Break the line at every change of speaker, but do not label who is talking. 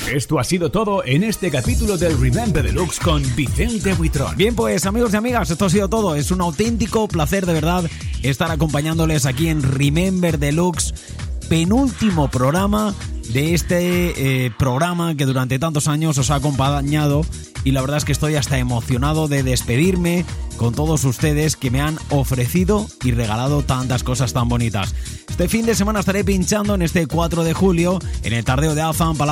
Esto ha sido todo en este capítulo del Remember Deluxe con Vicente Buitrón.
Bien, pues amigos y amigas, esto ha sido todo. Es un auténtico placer de verdad estar acompañándoles aquí en Remember Deluxe, penúltimo programa de este programa que durante tantos años os ha acompañado, y la verdad es que estoy hasta emocionado de despedirme con todos ustedes que me han ofrecido y regalado tantas cosas tan bonitas. Este fin de semana estaré pinchando en este 4 de julio en el Tardeo de Alfa